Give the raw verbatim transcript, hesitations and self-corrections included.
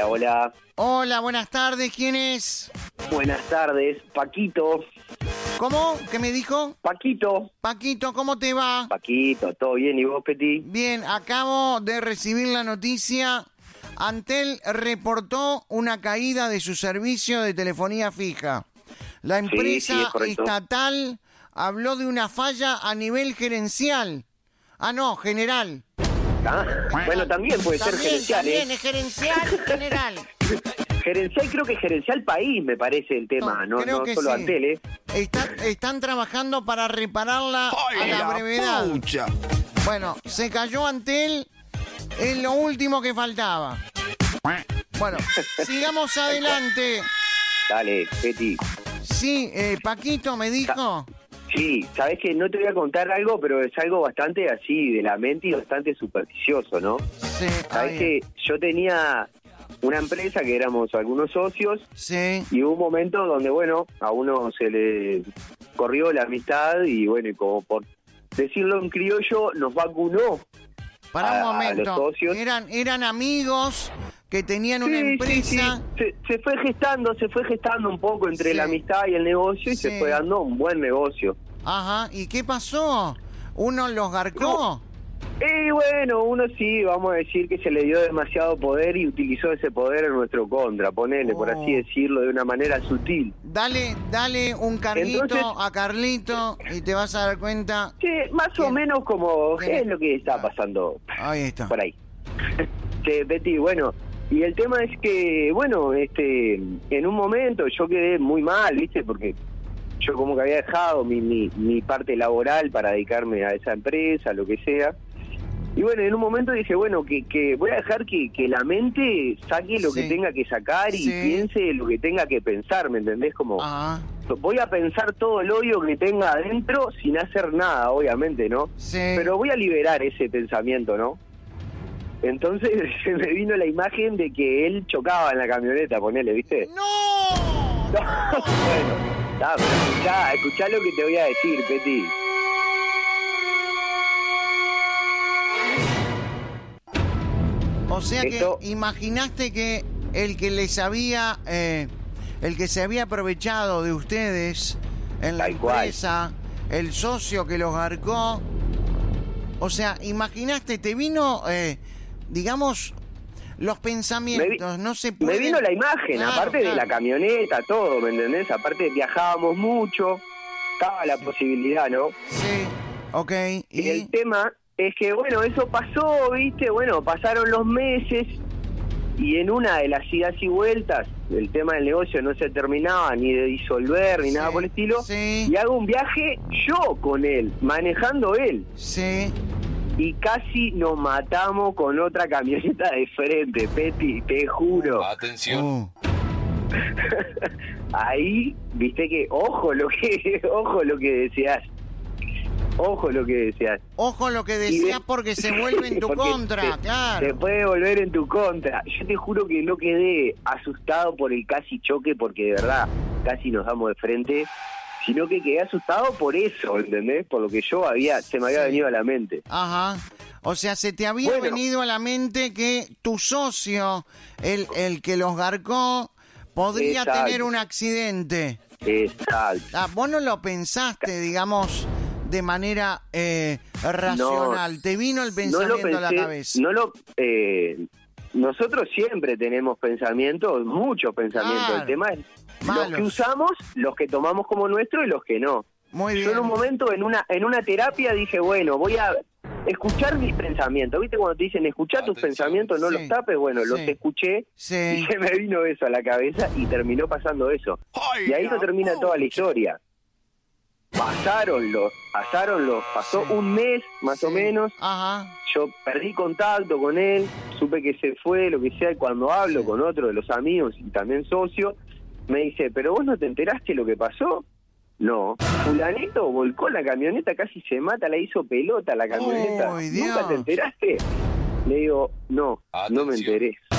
Hola, hola. Hola, buenas tardes. ¿Quién es? Buenas tardes, Paquito. ¿Cómo? ¿Qué me dijo? Paquito. Paquito, ¿cómo te va? Paquito, ¿todo bien? ¿Y vos, Peti? Bien, acabo de recibir la noticia. Antel reportó una caída de su servicio de telefonía fija. La empresa sí, sí, estatal habló de una falla a nivel gerencial. Ah, no, general. ¿Ah? Bueno, también puede También, ser gerencial, también, ¿eh? es gerencial y general. Gerencial, creo que gerencial país, me parece el tema, no, Creo no que solo sí. Antel, ¿eh? Está- están trabajando para repararla a la brevedad. Pucha. Bueno, se cayó Antel, es lo último que faltaba. Bueno, sigamos adelante. Dale, Peti. Sí, eh, Paquito me dijo. Sí, sabés que no te voy a contar algo, pero es algo bastante así de la mente y bastante supersticioso, ¿no? Sí, Sabés ay, que yo tenía una empresa que éramos algunos socios sí. y hubo un momento donde, bueno, a uno se le corrió la amistad y, bueno, y como por decirlo en criollo, nos vacunó. Para un a- a momento, los socios. eran eran amigos que tenían una Sí, empresa. sí, sí. Se, se fue gestando, se fue gestando un poco entre Sí. la amistad y el negocio y Sí. se fue dando un buen negocio. Ajá, ¿y qué pasó? ¿Uno los garcó? Y bueno, uno sí, vamos a decir que se le dio demasiado poder y utilizó ese poder en nuestro contra, ponele, por Oh. así decirlo, de una manera sutil. Dale, dale un carguito Entonces- a Carlito y te vas a dar cuenta. Sí, más o Bien. menos como Bien. es lo que está Ah. pasando Ahí está. por ahí. Sí, Betty, bueno, y el tema es que, bueno, este, en un momento yo quedé muy mal, ¿viste? Porque yo como que había dejado mi, mi, mi parte laboral para dedicarme a esa empresa, lo que sea. Y bueno, en un momento dije, bueno, que, que voy a dejar que, que la mente saque lo Sí. que tenga que sacar y Sí. piense lo que tenga que pensar, ¿me entendés? Como Ajá, voy a pensar todo el odio que tenga adentro sin hacer nada, obviamente, ¿no? sí. Pero voy a liberar ese pensamiento, ¿no? Entonces se me vino la imagen de que él chocaba en la camioneta, ponele, ¿viste? ¡No! Bueno, está, pero escuchá, escuchá lo que te voy a decir, Peti. O sea Esto- que imaginaste que el que les había, eh, el que se había aprovechado de ustedes en la Tal cual. empresa, el socio que los garcó, o sea, imaginaste, te vino, eh, digamos, los pensamientos, no se Me pueden... vino la imagen, Claro, aparte de claro. la camioneta, todo, ¿me entendés? Aparte viajábamos mucho, estaba la posibilidad, ¿no? Sí, ok, Y y... el tema es que, bueno, eso pasó, ¿viste? Bueno, pasaron los meses y en una de las idas y vueltas, el tema del negocio no se terminaba ni de disolver ni Sí, nada por el estilo, sí. y hago un viaje yo con él, manejando él, Sí, y casi nos matamos con otra camioneta de frente, Peti, te juro. Atención. uh, Ahí, viste que, ojo lo que, ojo lo que deseas. Ojo lo que deseas. ojo lo que Y decías de- porque se vuelve en tu Porque contra, te- claro. Se puede volver en tu contra. Yo te juro que no quedé asustado por el casi choque, porque de verdad casi nos damos de frente, sino que quedé asustado por eso, ¿entendés? Por lo que yo había, se me había Sí. venido a la mente. Ajá. O sea, se te había Bueno. venido a la mente que tu socio, el, el que los garcó, podría Exacto. tener un accidente. Exacto. Ah, vos no lo pensaste, digamos, de manera eh, racional. Te vino el No pensamiento lo pensé, a la cabeza. no lo... Eh, nosotros siempre tenemos pensamientos, muchos pensamientos. Claro. El tema es Malos. los que usamos, los que tomamos como nuestro y los que no. Muy Yo bien. en un momento, en una en una terapia, dije, bueno, voy a escuchar mis pensamientos. ¿Viste cuando te dicen, escuchá tus Atención. pensamientos, no Sí. los tapes? Bueno, los Sí. escuché Sí. y se me vino eso a la cabeza y terminó pasando eso. Ay, Y ahí no la termina toda la pucha. historia. Pasaron los, pasaron los, pasó Sí. un mes más Sí. o menos. Ajá. Yo perdí contacto con él, supe que se fue, lo que sea, y cuando hablo Sí. con otro de los amigos y también socio, me dice, ¿pero vos no te enteraste lo que pasó? No. Fulanito volcó la camioneta, casi se mata, la hizo pelota la camioneta. Uy, ¿Nunca Dios. te enteraste? Le digo, no, no me Atención. enteré.